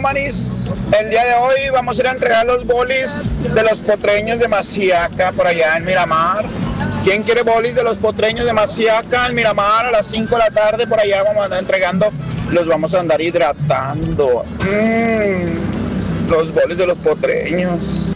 manis. El día de hoy vamos a ir a entregar los bolis de los potreños de Maciaca, por allá en Miramar. ¿Quién quiere bolis de los potreños de Maciaca en Miramar a las 5 de la tarde? Por allá vamos a andar entregando, los vamos a andar hidratando. Los bolis de los potreños.